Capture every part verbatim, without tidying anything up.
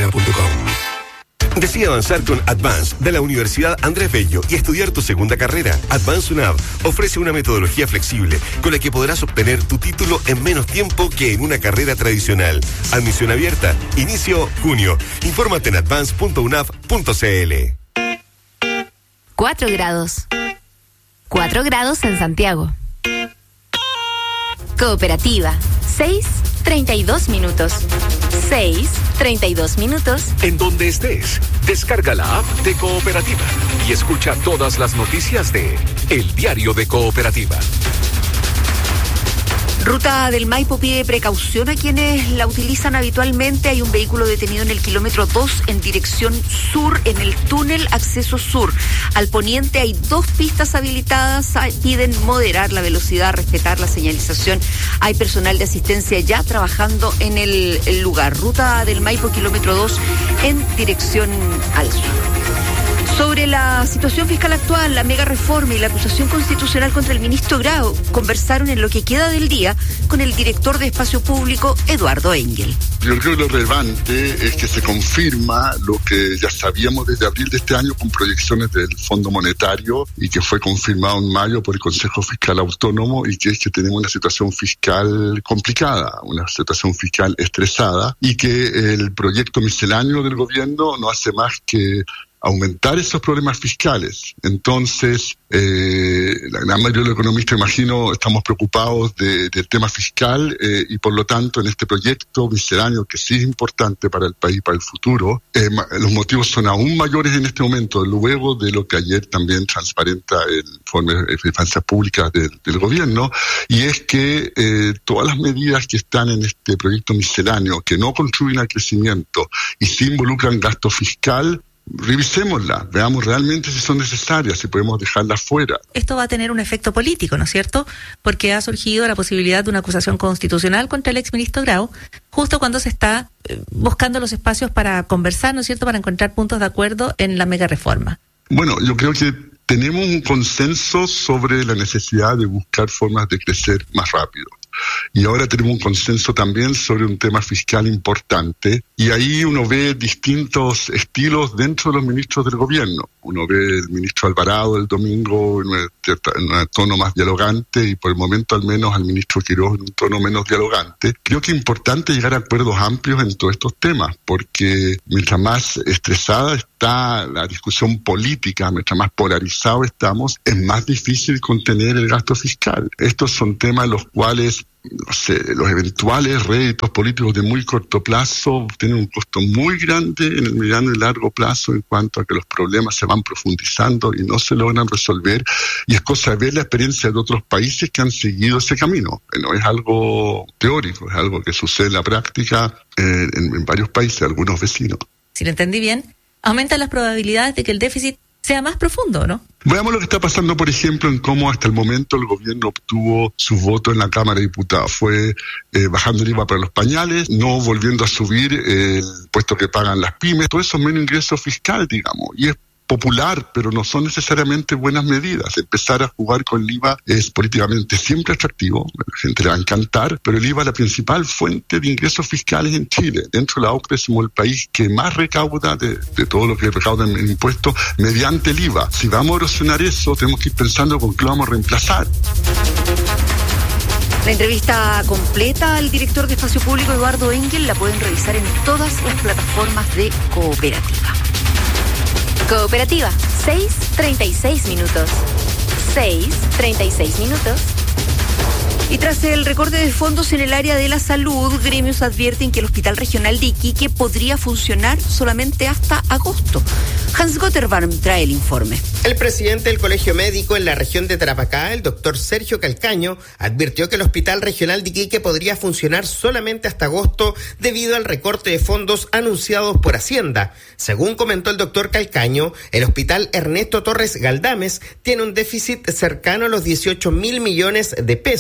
moneda punto com. Decide avanzar con Advance de la Universidad Andrés Bello y estudiar tu segunda carrera. Advance UNAV ofrece una metodología flexible con la que podrás obtener tu título en menos tiempo que en una carrera tradicional. Admisión abierta. Inicio junio. Infórmate en advance punto unav punto cl. Cuatro grados. Cuatro grados en Santiago. Cooperativa. Seis, treinta y dos minutos. Seis, treinta y dos minutos. En donde estés, descarga la app de Cooperativa y escucha todas las noticias de El Diario de Cooperativa. Ruta del Maipo pide precaución a quienes la utilizan habitualmente. Hay un vehículo detenido en el kilómetro dos en dirección sur, en el túnel acceso sur. Al poniente hay dos pistas habilitadas. Piden moderar la velocidad, respetar la señalización. Hay personal de asistencia ya trabajando en el, el lugar. Ruta del Maipo, kilómetro dos, en dirección al sur. Sobre la situación fiscal actual, la mega reforma y la acusación constitucional contra el ministro Grau conversaron en lo que queda del día con el director de Espacio Público, Eduardo Engel. Yo creo que lo relevante es que se confirma lo que ya sabíamos desde abril de este año con proyecciones del Fondo Monetario y que fue confirmado en mayo por el Consejo Fiscal Autónomo, y que es que tenemos una situación fiscal complicada, una situación fiscal estresada, y que el proyecto misceláneo del gobierno no hace más que aumentar esos problemas fiscales. Entonces, eh, la gran mayoría de los economistas, imagino, estamos preocupados de, del tema fiscal eh, y por lo tanto en este proyecto misceláneo, que sí es importante para el país, para el futuro, eh, los motivos son aún mayores en este momento, luego de lo que ayer también transparenta el informe de finanzas públicas del, del gobierno, y es que eh, todas las medidas que están en este proyecto misceláneo, que no contribuyen al crecimiento y sí involucran gasto fiscal, revisémoslas, veamos realmente si son necesarias, si podemos dejarlas fuera. Esto va a tener un efecto político, ¿no es cierto? Porque ha surgido la posibilidad de una acusación constitucional contra el exministro Grau, justo cuando se está eh, buscando los espacios para conversar, ¿no es cierto?, para encontrar puntos de acuerdo en la mega reforma. Bueno, yo creo que tenemos un consenso sobre la necesidad de buscar formas de crecer más rápido. Y ahora tenemos un consenso también sobre un tema fiscal importante, y ahí uno ve distintos estilos dentro de los ministros del gobierno. Uno ve el ministro Alvarado el domingo en un, en un tono más dialogante, y por el momento al menos al ministro Quiroz en un tono menos dialogante. Creo que es importante llegar a acuerdos amplios en todos estos temas, porque mientras más estresada está la discusión política, mientras más polarizados estamos, es más difícil contener el gasto fiscal. Estos son temas los cuales, no sé, los eventuales réditos políticos de muy corto plazo tienen un costo muy grande en el mediano y largo plazo, en cuanto a que los problemas se van profundizando y no se logran resolver, y es cosa de ver la experiencia de otros países que han seguido ese camino. No es algo teórico, es algo que sucede en la práctica eh, en, en varios países, algunos vecinos. Si lo entendí bien, aumentan las probabilidades de que el déficit sea más profundo, ¿no? Veamos lo que está pasando, por ejemplo, en cómo hasta el momento el gobierno obtuvo sus votos en la Cámara de Diputados. Fue eh, bajando el I V A para los pañales, no volviendo a subir el impuesto que pagan las pymes, todo eso es menos ingreso fiscal, digamos, y es popular, pero no son necesariamente buenas medidas. Empezar a jugar con el I V A es políticamente siempre atractivo, a la gente le va a encantar, pero el I V A es la principal fuente de ingresos fiscales en Chile. Dentro de la O C D E somos el país que más recauda de, de todo lo que recauda en impuestos mediante el I V A. Si vamos a erosionar eso, tenemos que ir pensando con qué lo vamos a reemplazar. La entrevista completa al director de Espacio Público, Eduardo Engel, la pueden revisar en todas las plataformas de Cooperativa. Cooperativa, seis, treinta y seis minutos. seis, treinta y seis minutos. Y tras el recorte de fondos en el área de la salud, gremios advierten que el Hospital Regional de Iquique podría funcionar solamente hasta agosto. Hans Gotterbaum trae el informe. El presidente del Colegio Médico en la región de Tarapacá, el doctor Sergio Calcaño, advirtió que el Hospital Regional de Iquique podría funcionar solamente hasta agosto debido al recorte de fondos anunciados por Hacienda. Según comentó el doctor Calcaño, el Hospital Ernesto Torres Galdames tiene un déficit cercano a los dieciocho mil millones de pesos,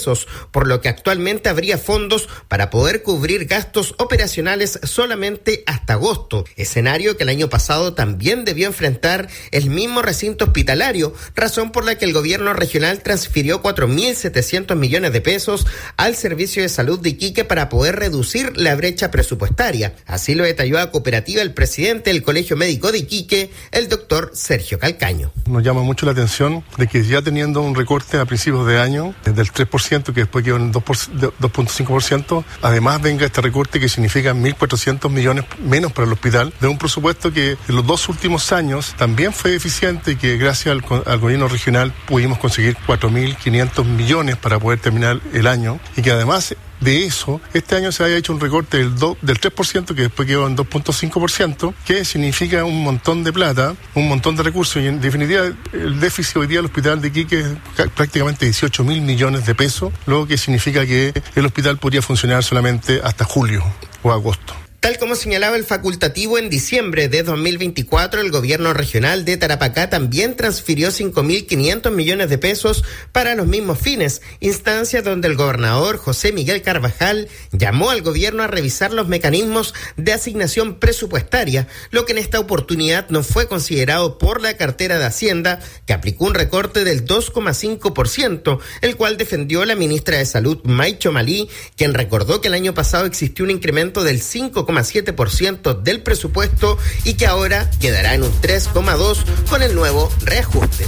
por lo que actualmente habría fondos para poder cubrir gastos operacionales solamente hasta agosto, escenario que el año pasado también debió enfrentar el mismo recinto hospitalario, razón por la que el gobierno regional transfirió cuatro mil setecientos millones de pesos al Servicio de Salud de Iquique para poder reducir la brecha presupuestaria. Así lo detalló a Cooperativa el presidente del Colegio Médico de Iquique, el doctor Sergio Calcaño. Nos llama mucho la atención de que ya teniendo un recorte a principios de año del tres por ciento, que después quedó en dos punto cinco por ciento, además venga este recorte que significa mil cuatrocientos millones menos para el hospital, de un presupuesto que en los dos últimos años también fue deficiente y que gracias al, al gobierno regional pudimos conseguir cuatro mil quinientos millones para poder terminar el año, y que además de eso, este año se haya hecho un recorte del, do, del tres por ciento que después quedó en dos punto cinco por ciento, que significa un montón de plata, un montón de recursos, y en definitiva el déficit hoy día del hospital de Iquique es prácticamente dieciocho mil millones de pesos, lo que significa que el hospital podría funcionar solamente hasta julio o agosto. Tal como señalaba el facultativo, en diciembre de dos mil veinticuatro, el gobierno regional de Tarapacá también transfirió cinco mil quinientos millones de pesos para los mismos fines, instancia donde el gobernador José Miguel Carvajal llamó al gobierno a revisar los mecanismos de asignación presupuestaria, lo que en esta oportunidad no fue considerado por la cartera de Hacienda, que aplicó un recorte del dos coma cinco por ciento, el cual defendió la ministra de Salud, Maicho Malí, quien recordó que el año pasado existió un incremento del cinco coma siete por ciento del presupuesto y que ahora quedará en un tres coma dos por ciento con el nuevo reajuste.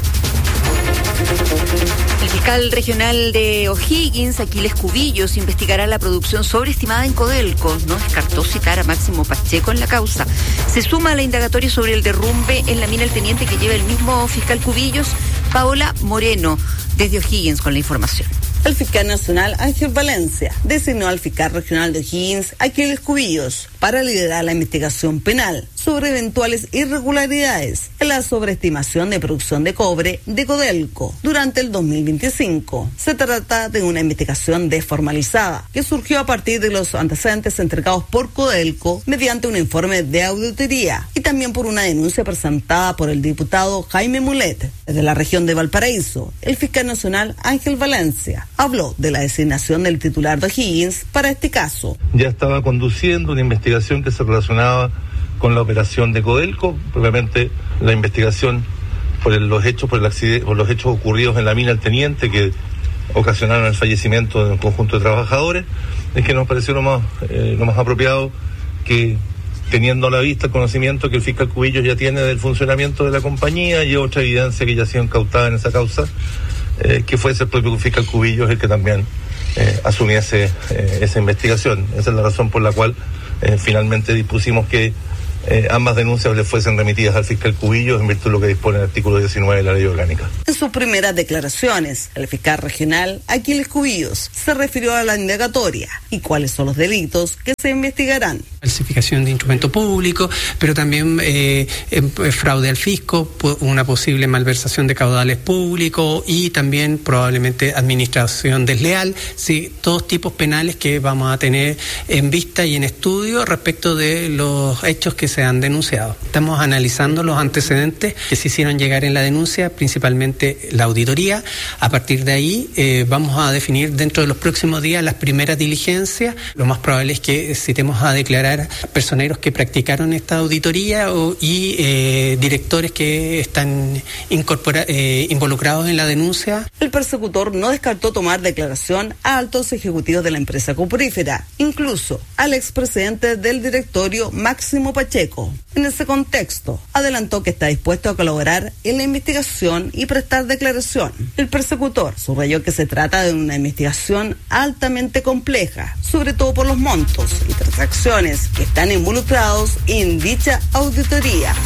El fiscal regional de O'Higgins, Aquiles Cubillos, investigará la producción sobreestimada en Codelco. No descartó citar a Máximo Pacheco en la causa. Se suma a la indagatoria sobre el derrumbe en la mina El Teniente que lleva el mismo fiscal Cubillos, Paola Moreno, desde O'Higgins con la información. El fiscal nacional Ángel Valencia designó al fiscal regional de O'Higgins, Aquiles Cubillos, para liderar la investigación penal sobre eventuales irregularidades en la sobreestimación de producción de cobre de Codelco durante el dos mil veinticinco. Se trata de una investigación desformalizada que surgió a partir de los antecedentes entregados por Codelco mediante un informe de auditoría y también por una denuncia presentada por el diputado Jaime Mulet. Desde la región de Valparaíso, el fiscal nacional Ángel Valencia habló de la designación del titular de O'Higgins para este caso. Ya estaba conduciendo una investigación que se relacionaba con la operación de Codelco, propiamente la investigación por el, los hechos por el accidente, por los hechos ocurridos en la mina El Teniente que ocasionaron el fallecimiento de un conjunto de trabajadores. Es que nos pareció lo más eh, lo más apropiado que, teniendo a la vista el conocimiento que el fiscal Cubillos ya tiene del funcionamiento de la compañía y otra evidencia que ya ha sido incautada en esa causa, eh, que fuese el propio fiscal Cubillos el que también eh, asumiese eh, esa investigación. Esa es la razón por la cual eh, finalmente dispusimos que Eh, ambas denuncias le fuesen remitidas al fiscal Cubillos en virtud de lo que dispone el artículo diecinueve de la ley orgánica. En sus primeras declaraciones, el fiscal regional Aquiles Cubillos se refirió a la indagatoria y cuáles son los delitos que se investigarán. Falsificación de instrumento público, pero también eh, eh, fraude al fisco, una posible malversación de caudales públicos y también probablemente administración desleal, sí, todos tipos penales que vamos a tener en vista y en estudio respecto de los hechos que se han denunciado. Estamos analizando los antecedentes que se hicieron llegar en la denuncia, principalmente la auditoría. A partir de ahí eh, vamos a definir dentro de los próximos días las primeras diligencias. Lo más probable es que citemos a declarar personeros que practicaron esta auditoría o, y eh, directores que están incorpora, eh, involucrados en la denuncia. El persecutor no descartó tomar declaración a altos ejecutivos de la empresa coprífera, incluso al expresidente del directorio Máximo Pacheco. En ese contexto, adelantó que está dispuesto a colaborar en la investigación y prestar declaración. El persecutor subrayó que se trata de una investigación altamente compleja, sobre todo por los montos y transacciones que están involucrados en dicha auditoría.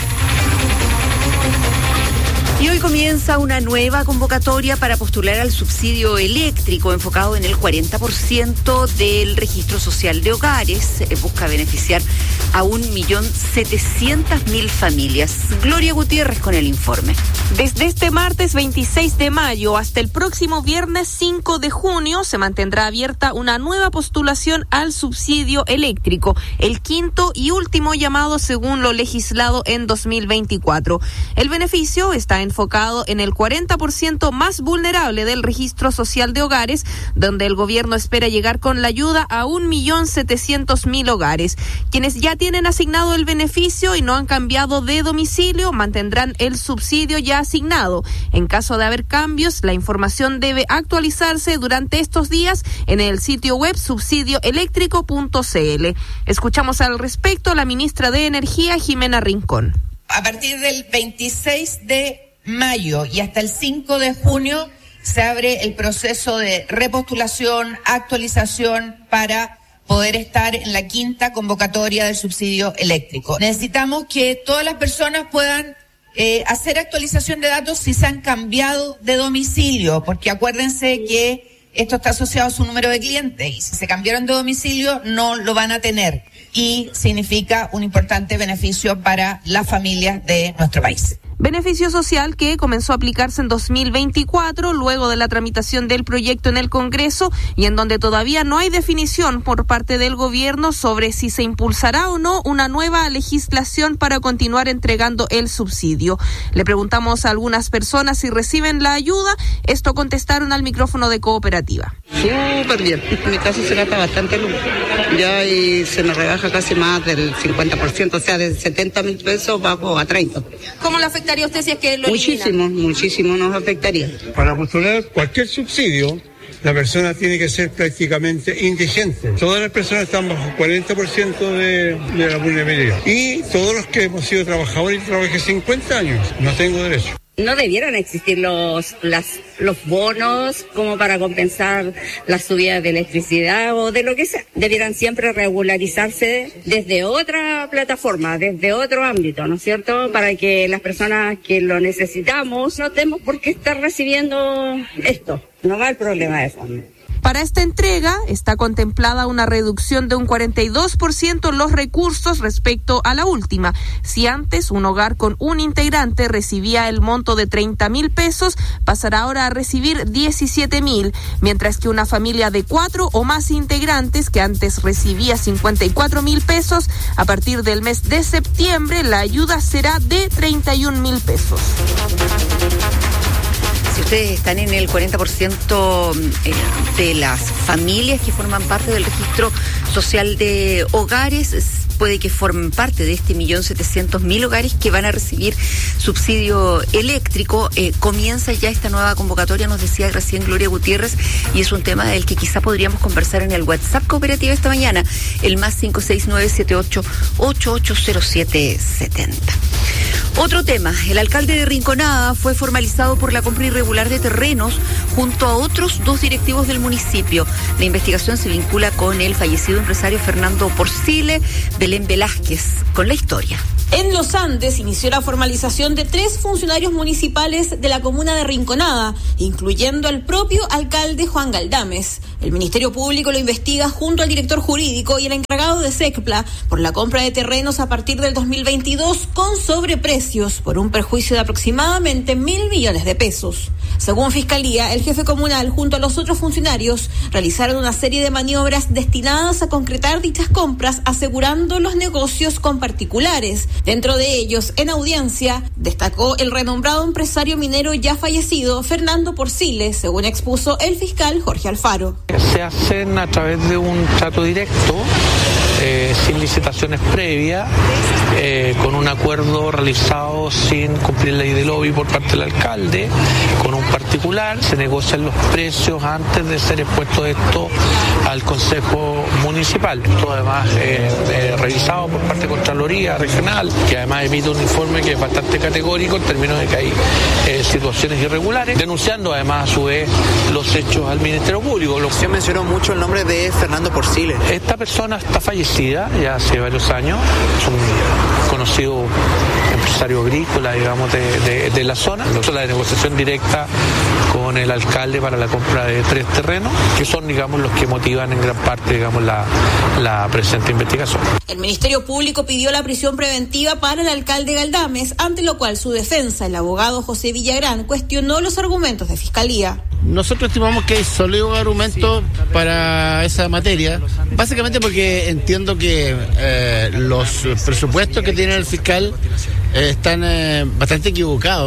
Y hoy comienza una nueva convocatoria para postular al subsidio eléctrico enfocado en el cuarenta por ciento del registro social de hogares. Busca beneficiar a un millón setecientas mil familias. Gloria Gutiérrez con el informe. Desde este martes veintiséis de mayo hasta el próximo viernes cinco de junio se mantendrá abierta una nueva postulación al subsidio eléctrico, el quinto y último llamado según lo legislado en dos mil veinticuatro. El beneficio está en enfocado en el cuarenta por ciento más vulnerable del registro social de hogares, donde el gobierno espera llegar con la ayuda a un millón setecientos mil hogares. Quienes ya tienen asignado el beneficio y no han cambiado de domicilio mantendrán el subsidio ya asignado. En caso de haber cambios, la información debe actualizarse durante estos días en el sitio web subsidio eléctrico punto c l. Escuchamos al respecto a la ministra de Energía, Jimena Rincón. A partir del veintiséis de mayo y hasta el cinco de junio se abre el proceso de repostulación, actualización para poder estar en la quinta convocatoria del subsidio eléctrico. Necesitamos que todas las personas puedan eh, hacer actualización de datos si se han cambiado de domicilio, porque acuérdense que esto está asociado a su número de clientes y si se cambiaron de domicilio no lo van a tener y significa un importante beneficio para las familias de nuestro país. Beneficio social que comenzó a aplicarse en dos mil veinticuatro, luego de la tramitación del proyecto en el Congreso y en donde todavía no hay definición por parte del gobierno sobre si se impulsará o no una nueva legislación para continuar entregando el subsidio. Le preguntamos a algunas personas si reciben la ayuda. Esto contestaron al micrófono de Cooperativa. Súper bien. En mi caso se gasta bastante luz. Ya y se me rebaja casi más del cincuenta por ciento, o sea, de setenta mil pesos bajo a treinta. ¿Cómo le afectaría a usted si es que lo elimina? Muchísimo, muchísimo nos afectaría. Para postular cualquier subsidio, la persona tiene que ser prácticamente indigente. Todas las personas están bajo cuarenta por ciento de, de la vulnerabilidad. Y todos los que hemos sido trabajadores y trabajé cincuenta años, no tengo derecho. No debieran existir los las, los bonos como para compensar las subidas de electricidad o de lo que sea. Debieran siempre regularizarse desde otra plataforma, desde otro ámbito, ¿no es cierto? Para que las personas que lo necesitamos no tenemos por qué estar recibiendo esto. No va el problema de fondo. Para esta entrega está contemplada una reducción de un cuarenta y dos por ciento en los recursos respecto a la última. Si antes un hogar con un integrante recibía el monto de treinta mil pesos, pasará ahora a recibir diecisiete mil, mientras que una familia de cuatro o más integrantes que antes recibía cincuenta y cuatro mil pesos, a partir del mes de septiembre la ayuda será de treinta y un mil pesos. Si ustedes están en el cuarenta por ciento de las familias que forman parte del registro social de hogares, puede que formen parte de este millón setecientos mil hogares que van a recibir subsidio eléctrico. Eh, comienza ya esta nueva convocatoria, nos decía recién Gloria Gutiérrez, y es un tema del que quizá podríamos conversar en el WhatsApp Cooperativa esta mañana, el más cinco seis nueve siete ocho ocho ocho cero siete siete cero. Otro tema, el alcalde de Rinconada fue formalizado por la compra irregular de terrenos junto a otros dos directivos del municipio. La investigación se vincula con el fallecido empresario Fernando Porcile. Belén Velázquez con la historia. En Los Andes inició la formalización de tres funcionarios municipales de la comuna de Rinconada, incluyendo al propio alcalde Juan Galdames. El Ministerio Público lo investiga junto al director jurídico y el encargado de SECPLA por la compra de terrenos a partir del dos mil veintidós con sobreprecios por un perjuicio de aproximadamente mil millones de pesos. Según Fiscalía, el jefe comunal junto a los otros funcionarios realizaron una serie de maniobras destinadas a concretar dichas compras, asegurando los negocios con particulares. Dentro de ellos, en audiencia, destacó el renombrado empresario minero ya fallecido, Fernando Porcile, según expuso el fiscal Jorge Alfaro. Se hacen a través de un trato directo, eh, sin licitaciones previas, eh, con un acuerdo realizado sin cumplir la ley de lobby por parte del alcalde, con un particular. Se negocian los precios antes de ser expuesto esto al Consejo Municipal. Esto además eh, eh, revisado por parte de Contraloría Regional, que además emite un informe que es bastante categórico en términos de que hay eh, situaciones irregulares, denunciando además a su vez los hechos al Ministerio Público. Lo... Se mencionó mucho el nombre de Fernando Porcile. Esta persona está fallecida ya hace varios años, es un conocido empresario agrícola, digamos, de, de, de la zona. Nosotros la negociación directa con el alcalde para la compra de tres terrenos, que son, digamos, los que motivan en gran parte, digamos, la, la presente investigación. El Ministerio Público pidió la prisión preventiva para el alcalde Galdames, ante lo cual su defensa, el abogado José Villagrán, cuestionó los argumentos de Fiscalía. Nosotros estimamos que hay sólido argumento para esa materia, básicamente porque entiendo que eh, los presupuestos que tiene el fiscal eh, están eh, bastante equivocados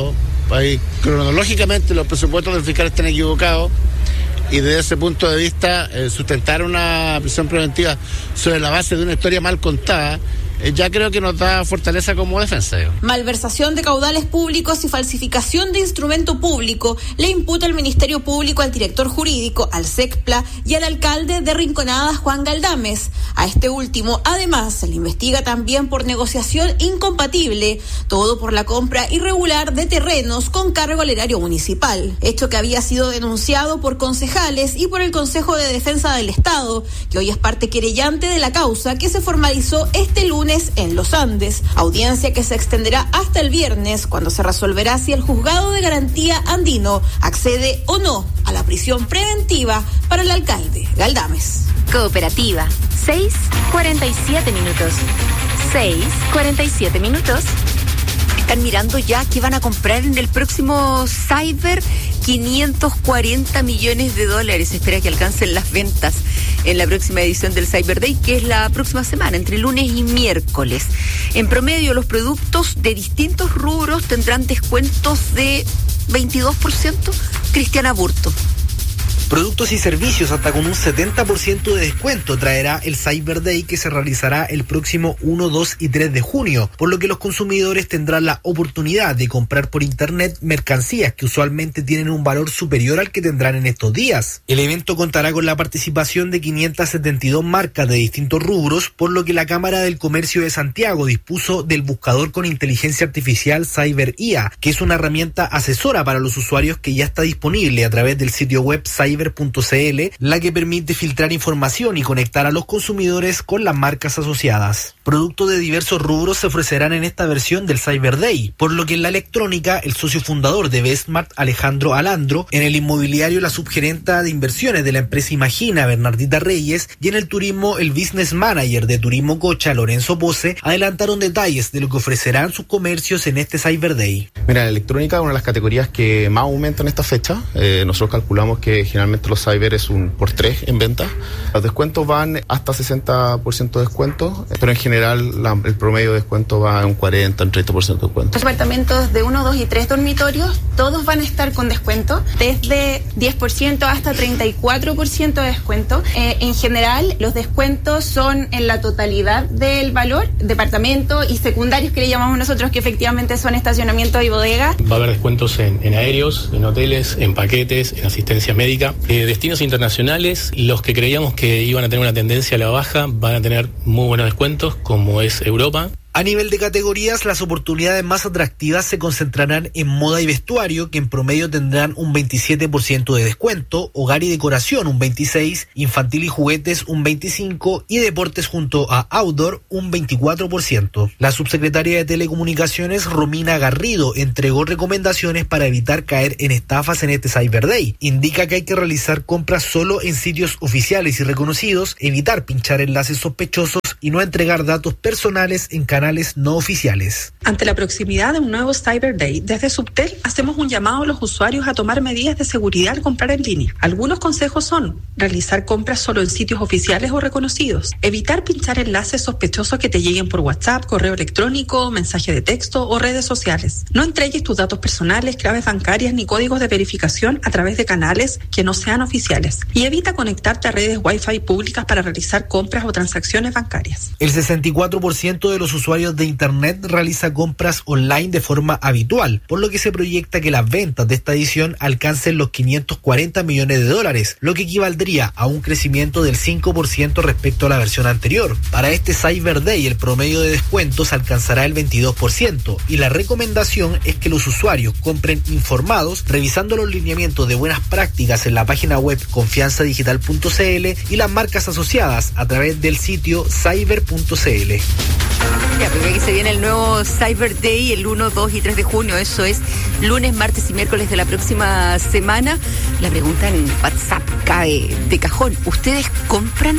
ahí cronológicamente los presupuestos del fiscal están equivocados. Y desde ese punto de vista, eh, sustentar una prisión preventiva sobre la base de una historia mal contada, eh, ya creo que nos da fortaleza como defensa. Digo. Malversación de caudales públicos y falsificación de instrumento público le imputa el Ministerio Público al director jurídico, al SECPLA y al alcalde de Rinconada, Juan Galdames. A este último, además, se le investiga también por negociación incompatible, todo por la compra irregular de terrenos con cargo al erario municipal, hecho que había sido denunciado por concejales y por el Consejo de Defensa del Estado, que hoy es parte querellante de la causa que se formalizó este lunes en Los Andes, audiencia que se extenderá hasta el viernes, cuando se resolverá si el Juzgado de Garantía Andino accede o no a la prisión preventiva para el alcalde Galdames. Cooperativa, seis cuarenta y siete minutos. seis cuarenta y siete minutos. Están mirando ya qué van a comprar en el próximo Cyber, quinientos cuarenta millones de dólares. Se espera que alcancen las ventas en la próxima edición del Cyber Day, que es la próxima semana, entre lunes y miércoles. En promedio, los productos de distintos rubros tendrán descuentos de veintidós por ciento. Cristiana Burto. Productos y servicios hasta con un setenta por ciento de descuento traerá el Cyber Day, que se realizará el próximo uno, dos y tres de junio, por lo que los consumidores tendrán la oportunidad de comprar por internet mercancías que usualmente tienen un valor superior al que tendrán en estos días. El evento contará con la participación de quinientas setenta y dos marcas de distintos rubros, por lo que la Cámara del Comercio de Santiago dispuso del buscador con inteligencia artificial Cyber I A, que es una herramienta asesora para los usuarios que ya está disponible a través del sitio web cyber punto c l, la que permite filtrar información y conectar a los consumidores con las marcas asociadas. Productos de diversos rubros se ofrecerán en esta versión del Cyber Day, por lo que en la electrónica, el socio fundador de Bestmart, Alejandro Alandro, en el inmobiliario, la subgerenta de inversiones de la empresa Imagina, Bernardita Reyes, y en el turismo, el business manager de Turismo Cocha, Lorenzo Pose, adelantaron detalles de lo que ofrecerán sus comercios en este Cyber Day. Mira, la electrónica es una de las categorías que más aumenta en esta fecha. Eh, nosotros calculamos que generalmente los cyber es un por tres en venta. Los descuentos van hasta sesenta por ciento de descuento, pero en general la, el promedio de descuento va a un cuarenta, un treinta por ciento de descuento. Los apartamentos de uno, dos y tres dormitorios, todos van a estar con descuento, desde diez por ciento hasta treinta y cuatro por ciento de descuento. Eh, en general, los descuentos son en la totalidad del valor, departamentos y secundarios que le llamamos nosotros, que efectivamente son estacionamiento y bodega. Va a haber descuentos en, en aéreos, en hoteles, en paquetes, en asistencia médica. Eh, destinos internacionales, los que creíamos que iban a tener una tendencia a la baja van a tener muy buenos descuentos, como es Europa. A nivel de categorías, las oportunidades más atractivas se concentrarán en moda y vestuario, que en promedio tendrán un veintisiete por ciento de descuento, hogar y decoración un veintiséis por ciento, infantil y juguetes un veinticinco por ciento y deportes junto a outdoor un veinticuatro por ciento. La subsecretaria de Telecomunicaciones, Romina Garrido, entregó recomendaciones para evitar caer en estafas en este Cyber Day. Indica que hay que realizar compras solo en sitios oficiales y reconocidos, evitar pinchar enlaces sospechosos y no entregar datos personales en canales no oficiales. Ante la proximidad de un nuevo Cyber Day, desde Subtel hacemos un llamado a los usuarios a tomar medidas de seguridad al comprar en línea. Algunos consejos son realizar compras solo en sitios oficiales o reconocidos, evitar pinchar enlaces sospechosos que te lleguen por WhatsApp, correo electrónico, mensaje de texto o redes sociales. No entregues tus datos personales, claves bancarias ni códigos de verificación a través de canales que no sean oficiales, y evita conectarte a redes Wi-Fi públicas para realizar compras o transacciones bancarias. El sesenta y cuatro por ciento de los usuarios de Internet realiza compras online de forma habitual, por lo que se proyecta que las ventas de esta edición alcancen los quinientos cuarenta millones de dólares, lo que equivaldría a un crecimiento del cinco por ciento respecto a la versión anterior. Para este Cyber Day, el promedio de descuentos alcanzará el veintidós por ciento y la recomendación es que los usuarios compren informados, revisando los lineamientos de buenas prácticas en la página web confianza digital punto c l y las marcas asociadas a través del sitio cyber punto c l. Ya, porque aquí se viene el nuevo Cyber Day el uno, dos y tres de junio. Eso es lunes, martes y miércoles de la próxima semana. La pregunta en WhatsApp cae de cajón. ¿Ustedes compran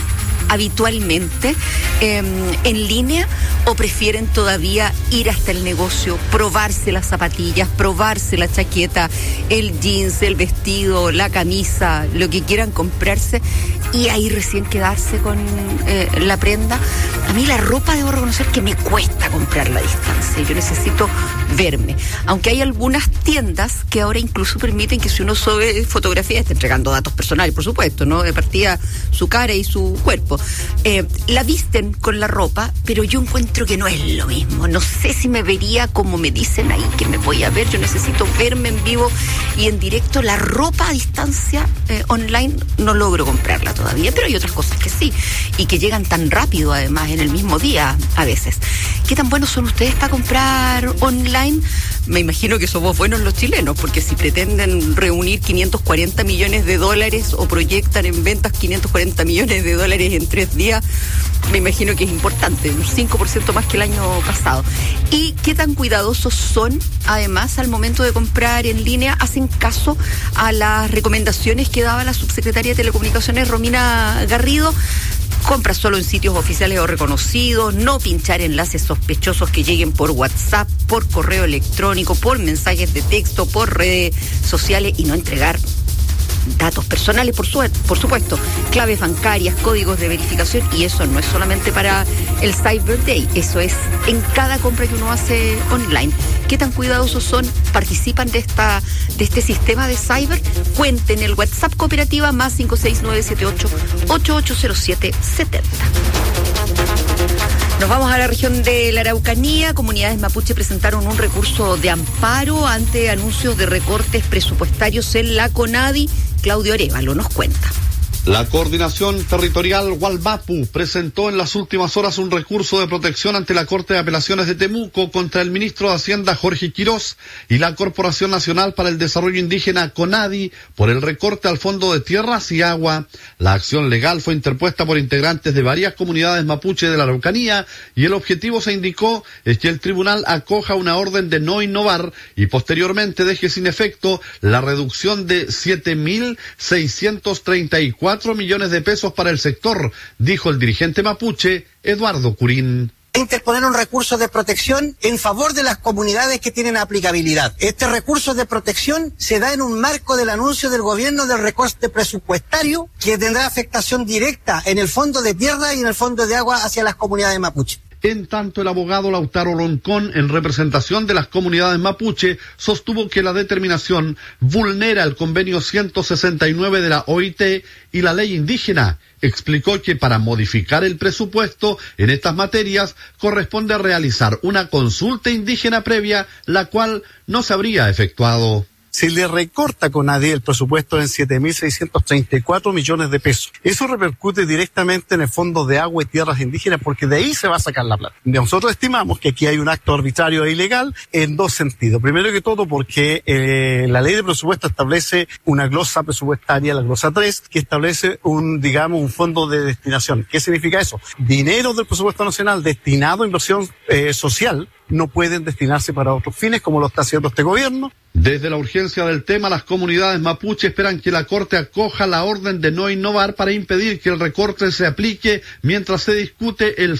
habitualmente eh, en línea o prefieren todavía ir hasta el negocio, probarse las zapatillas, probarse la chaqueta, el jeans, el vestido, la camisa, lo que quieran comprarse y ahí recién quedarse con eh, la prenda? A mí la ropa debo reconocer que me cuesta comprarla a distancia, yo necesito verme, aunque hay algunas tiendas que ahora incluso permiten que si uno sube fotografías, esté entregando datos personales, por supuesto, ¿no? De partida su cara y su cuerpo. Eh, la visten con la ropa, pero yo encuentro que no es lo mismo. No sé si me vería como me dicen ahí que me voy a ver. Yo necesito verme en vivo y en directo. La ropa a distancia eh, online no logro comprarla todavía, pero hay otras cosas que sí, y que llegan tan rápido además en el mismo día a veces. ¿Qué tan buenos son ustedes para comprar online? Me imagino que somos buenos los chilenos, porque si pretenden reunir quinientos cuarenta millones de dólares o proyectan en ventas quinientos cuarenta millones de dólares en tres días, me imagino que es importante, un cinco por ciento más que el año pasado. ¿Y qué tan cuidadosos son, además, al momento de comprar en línea? ¿Hacen caso a las recomendaciones que daba la subsecretaria de Telecomunicaciones, Romina Garrido? Compra solo en sitios oficiales o reconocidos, no pinchar enlaces sospechosos que lleguen por WhatsApp, por correo electrónico, por mensajes de texto, por redes sociales y no entregar datos personales, por, su, por supuesto, claves bancarias, códigos de verificación, y eso no es solamente para el Cyber Day, eso es en cada compra que uno hace online. ¿Qué tan cuidadosos son? ¿Participan de esta de este sistema de cyber? Cuenten el WhatsApp Cooperativa más cinco seis nueve siete ocho ocho ocho cero siete siete cero. Nos vamos a la región de la Araucanía. Comunidades mapuche presentaron un recurso de amparo ante anuncios de recortes presupuestarios en la CONADI. Claudio Arévalo nos cuenta. La Coordinación Territorial Gualmapu presentó en las últimas horas un recurso de protección ante la Corte de Apelaciones de Temuco contra el ministro de Hacienda Jorge Quirós y la Corporación Nacional para el Desarrollo Indígena CONADI por el recorte al Fondo de Tierras y Agua. La acción legal fue interpuesta por integrantes de varias comunidades mapuche de la Araucanía y el objetivo, se indicó, es que el tribunal acoja una orden de no innovar y posteriormente deje sin efecto la reducción de siete mil seiscientos treinta y cuatro millones de pesos para el sector, dijo el dirigente mapuche Eduardo Curín. Interponer un recurso de protección en favor de las comunidades que tienen aplicabilidad. Este recurso de protección se da en un marco del anuncio del gobierno del recorte presupuestario que tendrá afectación directa en el fondo de tierra y en el fondo de agua hacia las comunidades mapuche. En tanto, el abogado Lautaro Loncón, en representación de las comunidades mapuche, sostuvo que la determinación vulnera el convenio ciento sesenta y nueve de la O I T y la ley indígena. Explicó que para modificar el presupuesto en estas materias corresponde realizar una consulta indígena previa, la cual no se habría efectuado. Se le recorta con A D I el presupuesto en siete mil seiscientos treinta y cuatro millones de pesos. Eso repercute directamente en el Fondo de Agua y Tierras Indígenas, porque de ahí se va a sacar la plata. Nosotros estimamos que aquí hay un acto arbitrario e ilegal en dos sentidos. Primero que todo, porque eh, la ley de presupuesto establece una glosa presupuestaria, la glosa tres, que establece un, digamos, un fondo de destinación. ¿Qué significa eso? Dinero del presupuesto nacional destinado a inversión eh, social no pueden destinarse para otros fines, como lo está haciendo este gobierno. Desde la urgencia del tema, las comunidades mapuche esperan que la Corte acoja la orden de no innovar para impedir que el recorte se aplique mientras se discute el